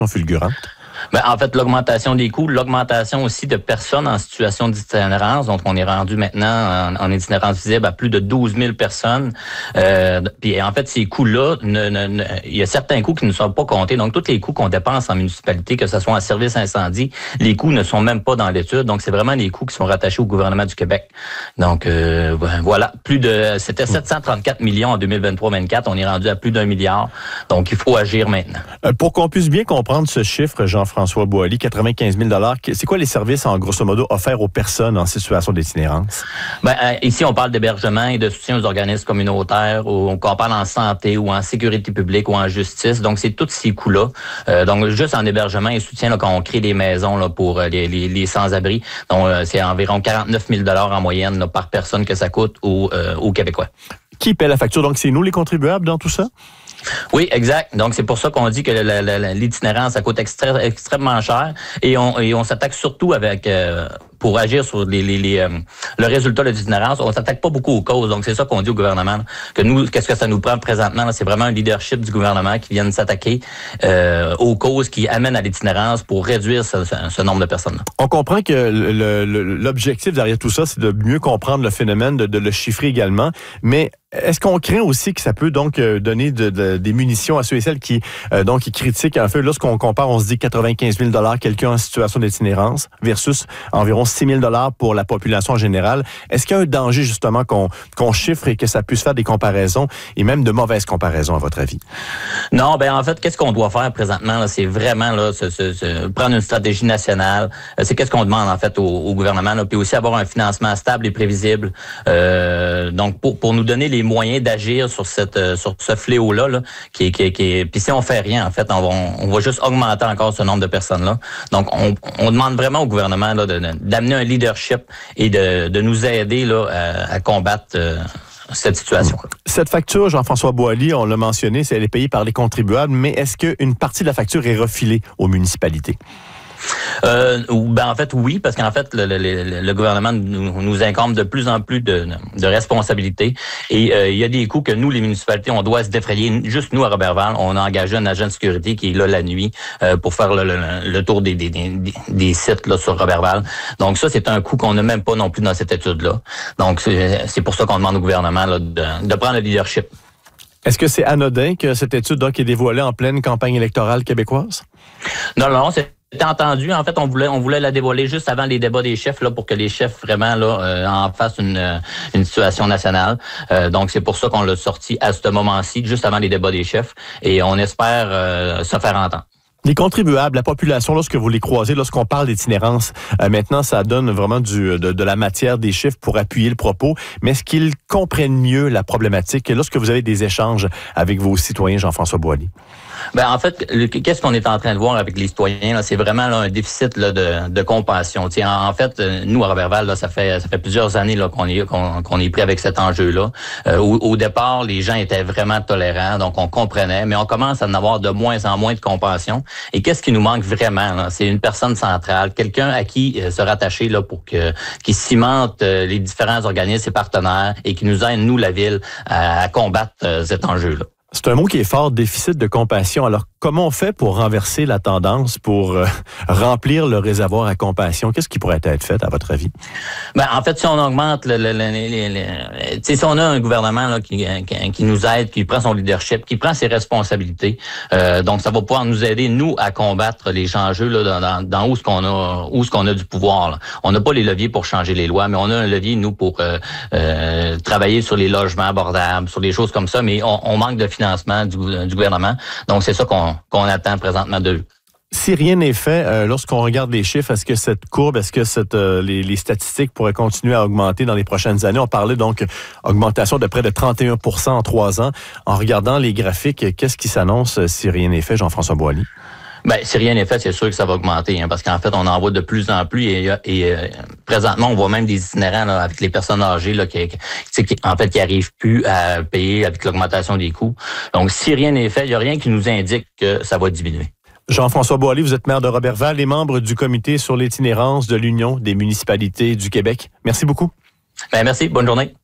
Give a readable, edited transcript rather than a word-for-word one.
fulgurante. Ben, en fait, l'augmentation des coûts, l'augmentation aussi de personnes en situation d'itinérance. Donc, on est rendu maintenant en itinérance visible à plus de 12 000 personnes. Puis, en fait, ces coûts-là, il y a certains coûts qui ne sont pas comptés. Donc, tous les coûts qu'on dépense en municipalité, que ce soit en service incendie, les coûts ne sont même pas dans l'étude. Donc, c'est vraiment les coûts qui sont rattachés au gouvernement du Québec. Donc, voilà, c'était 734 millions en 2023-24. On est rendu à plus d'1 milliard. Donc, il faut agir maintenant. Pour qu'on puisse bien comprendre ce chiffre, Jean-François Boily, 95 000 $, c'est quoi les services, en grosso modo, offerts aux personnes en situation d'itinérance? Ici, on parle d'hébergement et de soutien aux organismes communautaires, ou qu'on parle en santé ou en sécurité publique ou en justice. Donc, c'est tous ces coûts-là. Donc, juste en hébergement et soutien, là, quand on crée des maisons là, pour les sans-abri, donc c'est environ 49 000 $ en moyenne là, par personne que ça coûte aux Québécois. Qui paie la facture? Donc, c'est nous, les contribuables, dans tout ça? Oui, exact. Donc, c'est pour ça qu'on dit que l'itinérance, ça coûte extrêmement cher. Et on s'attaque surtout pour agir sur le résultat de l'itinérance, on s'attaque pas beaucoup aux causes. Donc, c'est ça qu'on dit au gouvernement. Que nous, qu'est-ce que ça nous prend présentement? Là, c'est vraiment un leadership du gouvernement qui vient de s'attaquer aux causes qui amènent à l'itinérance pour réduire ce nombre de personnes-là. On comprend que l'objectif derrière tout ça, c'est de mieux comprendre le phénomène, de le chiffrer également. Mais est-ce qu'on craint aussi que ça peut donc donner des munitions à ceux et celles qui critiquent un peu? Lorsqu'on compare, on se dit 95 000 $ quelqu'un en situation d'itinérance versus environ 6 000 $ pour la population en général. Est-ce qu'il y a un danger justement qu'on chiffre et que ça puisse faire des comparaisons et même de mauvaises comparaisons à votre avis? Non, en fait, qu'est-ce qu'on doit faire présentement? Là, c'est vraiment là, prendre une stratégie nationale. C'est qu'est-ce qu'on demande en fait au gouvernement, là, puis aussi avoir un financement stable et prévisible. Donc pour nous donner les moyens d'agir sur ce fléau-là, là, qui puis si on fait rien, en fait, on va juste augmenter encore ce nombre de personnes-là. Donc, on demande vraiment au gouvernement là, d'amener un leadership et de nous aider là, à combattre cette situation. Cette facture, Jean-François Boily, on l'a mentionné, elle est payée par les contribuables, mais est-ce qu'une partie de la facture est refilée aux municipalités? En fait, oui, parce qu'en fait, le gouvernement nous incombe de plus en plus de responsabilités. Et il y a des coûts que nous, les municipalités, on doit se défrayer. Juste nous, à Roberval, on a engagé un agent de sécurité qui est là la nuit pour faire le tour des sites là, sur Roberval. Donc ça, c'est un coût qu'on n'a même pas non plus dans cette étude-là. Donc c'est pour ça qu'on demande au gouvernement là, de prendre le leadership. Est-ce que c'est anodin que cette étude donc, est dévoilée en pleine campagne électorale québécoise? Non, c'est entendu. En fait, on voulait la dévoiler juste avant les débats des chefs là pour que les chefs vraiment là en fassent une situation nationale. Donc c'est pour ça qu'on l'a sorti à ce moment-ci, juste avant les débats des chefs, et on espère se faire entendre. Les contribuables, la population, lorsque vous les croisez, lorsqu'on parle d'itinérance, maintenant, ça donne vraiment de la matière, des chiffres pour appuyer le propos. Mais est-ce qu'ils comprennent mieux la problématique lorsque vous avez des échanges avec vos citoyens, Jean-François Boily? En fait, qu'est-ce qu'on est en train de voir avec les citoyens là, c'est vraiment là, un déficit là, de compassion. En fait, nous à Roberval, là, ça fait plusieurs années là qu'on est pris avec cet enjeu-là. Au départ, les gens étaient vraiment tolérants, donc on comprenait, mais on commence à en avoir de moins en moins de compassion. Et qu'est-ce qui nous manque vraiment là? C'est une personne centrale, quelqu'un à qui se rattacher là pour qui cimente les différents organismes et partenaires et qui nous aide, nous la ville, à combattre cet enjeu-là. C'est un mot qui est fort, déficit de compassion. Alors, comment on fait pour renverser la tendance, pour remplir le réservoir à compassion? Qu'est-ce qui pourrait être fait, à votre avis? En fait, si on augmente si on a un gouvernement là, qui nous aide, qui prend son leadership, qui prend ses responsabilités, donc ça va pouvoir nous aider, nous, à combattre les enjeux là, dans où ce qu'on a du pouvoir. Là. On n'a pas les leviers pour changer les lois, mais on a un levier, nous, pour travailler sur les logements abordables, sur des choses comme ça, mais on manque de financement du gouvernement. Donc, c'est ça qu'on attend présentement d'eux. Si rien n'est fait, lorsqu'on regarde les chiffres, est-ce que cette courbe, est-ce que les statistiques pourraient continuer à augmenter dans les prochaines années? On parlait donc augmentation de près de 31 % en 3 ans. En regardant les graphiques, qu'est-ce qui s'annonce si rien n'est fait, Jean-François Boily? Si rien n'est fait, c'est sûr que ça va augmenter, parce qu'en fait, on en voit de plus en plus et présentement, on voit même des itinérants là, avec les personnes âgées là, qui arrivent plus à payer avec l'augmentation des coûts. Donc, si rien n'est fait, il n'y a rien qui nous indique que ça va diminuer. Jean-François Boily, vous êtes maire de Roberval et membre du comité sur l'itinérance de l'Union des municipalités du Québec. Merci beaucoup. Merci, bonne journée.